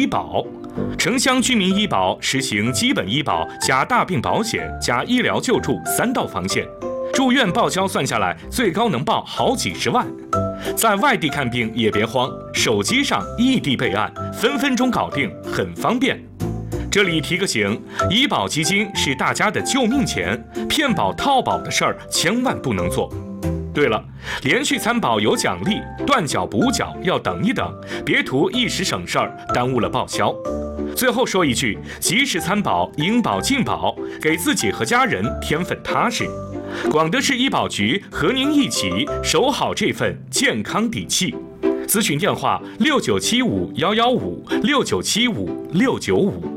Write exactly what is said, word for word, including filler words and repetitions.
医保。城乡居民医保实行基本医保加大病保险加医疗救助三道防线，住院报销算下来最高能报好几十万。在外地看病也别慌，手机上异地备案，分分钟搞定，很方便。这里提个醒，医保基金是大家的救命钱，骗保套保的事儿千万不能做。对了，连续参保有奖励，断缴补缴要等一等，别图一时省事儿，耽误了报销。最后说一句，及时参保，应保尽保，给自己和家人添份踏实。广德市医保局和您一起守好这份健康底气。咨询电话：六九七五幺幺五六九七五六九五。